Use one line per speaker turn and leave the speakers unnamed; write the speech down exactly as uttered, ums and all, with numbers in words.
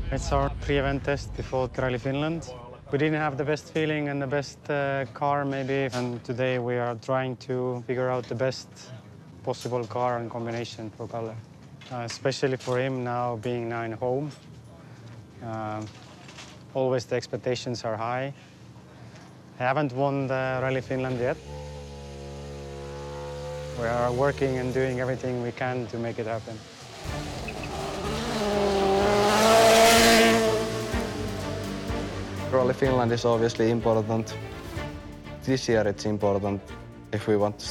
It's our pre-event test before Rally Finland. We didn't have the best feeling and the best uh, car maybe, and today we are trying to figure out the best possible car and combination for Kalle. Uh, especially for him now being now in home. Uh, always the expectations are high. I haven't won the Rally Finland yet. We are working and doing everything we can to make it happen.
Rally Finland is obviously important. This year it's important if we want to